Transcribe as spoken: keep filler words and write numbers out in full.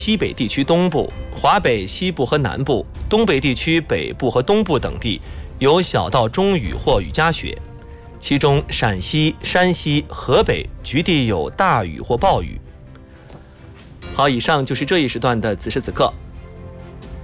西北地区东部、华北西部和南部、东北地区北部和东部等地有小到中雨或雨夹雪，其中陕西、山西、河北局地有大雨或暴雨。好，以上就是这一时段的此时此刻。